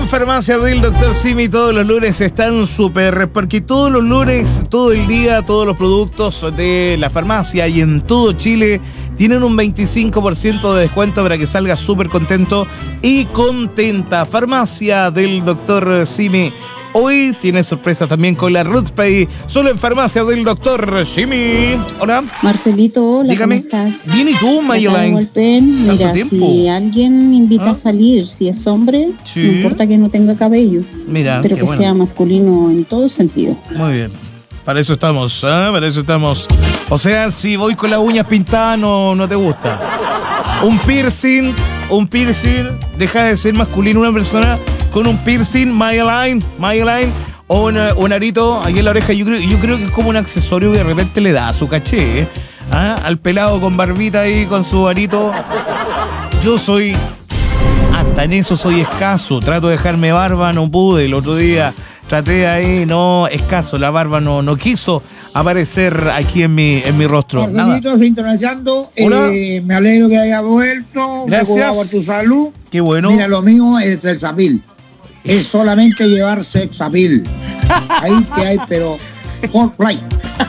En Farmacia del Dr. Simi todos los lunes están súper, porque todos los lunes, todo el día, todos los productos de la farmacia y en todo Chile tienen un 25% de descuento para que salgas súper contento y contenta. Farmacia del Dr. Simi. Hoy tiene sorpresa también con la Ruth Pay, solo en Farmacia del Dr. Simi. Hola. Marcelito, hola, dígame. ¿cómo estás? Bien, ¿y tú, Mayelaine? Mira, si alguien invita a salir, si es hombre, Sí. no importa que no tenga cabello, Mira, pero qué que bueno. sea masculino en todo sentido. Muy bien. Para eso estamos, ¿eh? Para eso estamos. O sea, si voy con las uñas pintadas, no te gusta. Un piercing, deja de ser masculino una persona con un piercing, Mayelaine, o un arito aquí en la oreja. Yo creo que es como un accesorio que de repente le da su caché, ¿eh? ¿Ah? Al pelado con barbita ahí, con su arito. Yo soy, hasta en eso soy escaso. Trato de dejarme barba, no pude. El otro día traté ahí, no, escaso. La barba no quiso aparecer aquí en mi rostro. Nada. Marcelito, sintonizando. Hola. Me alegro que haya vuelto. Gracias. Me por tu salud. Qué bueno. Mira, lo mío es el Sapil. Es solamente llevar Sexapil. Ahí que hay, pero por play.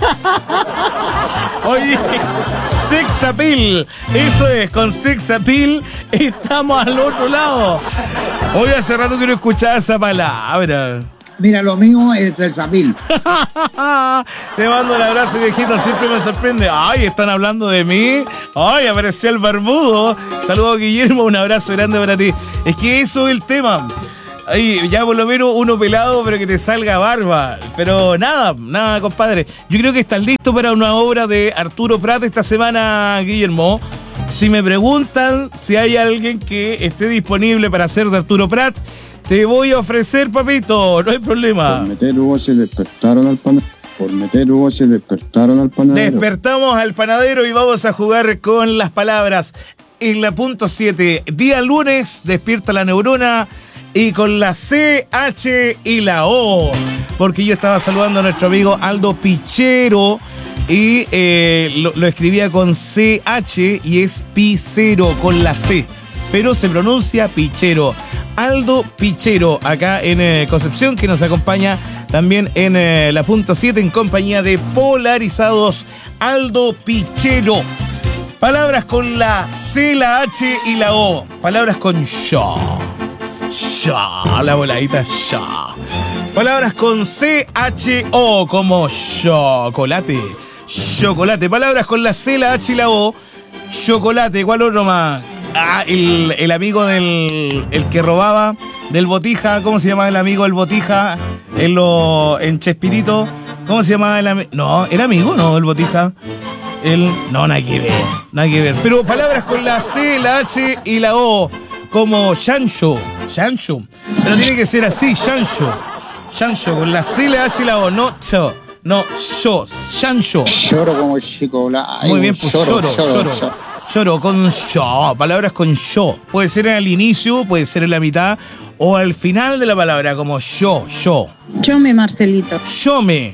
Oye, Sex Appeal. Eso es, con Sex Appeal estamos al otro lado. Hoy hace rato que no escuchaba esa palabra. Mira, lo mío es el Sapil. Te mando un abrazo, viejito, siempre me sorprende. Ay, están hablando de mí. Ay, apareció el barbudo. Saludos, Guillermo, un abrazo grande para ti. Es que eso es el tema. Ahí, ya por lo menos uno pelado, pero que te salga barba. Pero nada, compadre. Yo creo que estás listo para una obra de Arturo Prat esta semana, Guillermo. Si me preguntan si hay alguien que esté disponible para hacer de Arturo Prat, te voy a ofrecer, papito, no hay problema. Por meter hubo se despertaron al panadero. Despertamos al panadero y vamos a jugar con las palabras. En la punto 7, día lunes, despierta la neurona. Y con la C, H y la O. Porque yo estaba saludando a nuestro amigo Aldo Pichero. Y lo escribía con CH y es Picero con la C. Pero se pronuncia Pichero. Aldo Pichero, acá en Concepción, que nos acompaña también en la punto 7 en compañía de Polarizados. Aldo Pichero. Palabras con la C, la H y la O. Palabras con yo. Ya, la voladita ya. Palabras con C-H-O como chocolate. Chocolate. Palabras con la C, la H y la O. Chocolate. ¿Cuál otro más? Ah, el amigo el que robaba del Botija. ¿Cómo se llamaba el amigo del Botija? En Chespirito. ¿Cómo se llamaba el amigo? No, ¿era amigo? No, el Botija. No, nada que ver. Pero palabras con la C, la H y la O. Como Chancho. Pero tiene que ser así, Chancho, con la C, la H y la O. No, Chancho. Lloro como chocolate. Muy bien, pues lloro con yo. Palabras con yo. Puede ser al inicio, puede ser en la mitad o al final de la palabra, como yo. Chome, Marcelito. Shome.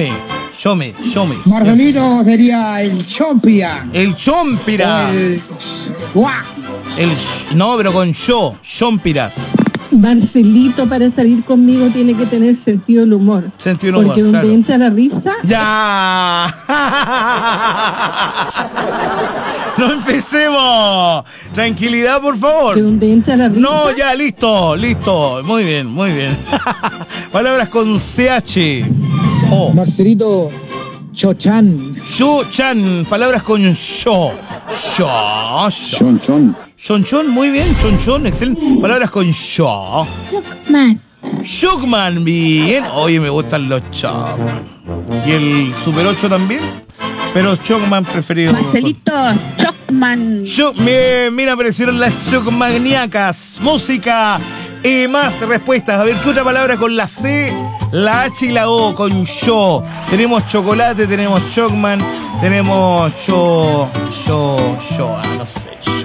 Marcelito sería el Chompia. El chompira. El Suá. No, pero con yo. Chompiras. Marcelito, para salir conmigo tiene que tener sentido del humor. Sentido del humor, porque donde claro. entra la risa, ¡Ya! ¡No empecemos! Tranquilidad, por favor. que donde entra la risa. No, ya, listo. Muy bien. Palabras con CH. O. Marcelito, Chochan. Yo-chan. Palabras con yo. Chonchón, muy bien. Chonchón, excelente. Palabras con yo. Shockman, bien. Oye, me gustan los Shockman. ¿Y el Super 8 también? Pero Shockman preferido. Marcelito, Chocman. Mira, aparecieron las Shockmaníacas. Música y más respuestas. A ver, ¿qué otra palabra con la C, la H y la O? Con yo. Tenemos chocolate, tenemos Shockman, tenemos no sé.